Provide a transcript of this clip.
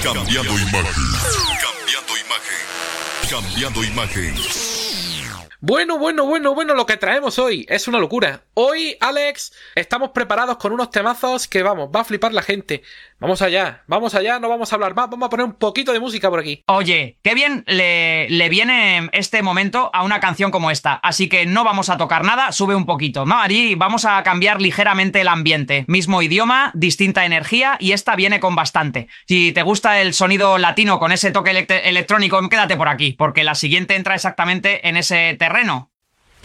Cambiando imagen. Cambiando imagen. Cambiando imagen. Bueno, lo que traemos hoy es una locura. Hoy, Alex, estamos preparados con unos temazos que, vamos, va a flipar la gente. Vamos allá, no vamos a hablar más, vamos a poner un poquito de música por aquí. Oye, qué bien le viene este momento a una canción como esta, así que no vamos a tocar nada, sube un poquito. Mari, vamos a cambiar ligeramente el ambiente. Mismo idioma, distinta energía y esta viene con bastante. Si te gusta el sonido latino con ese toque electrónico, quédate por aquí, porque la siguiente entra exactamente en ese terreno.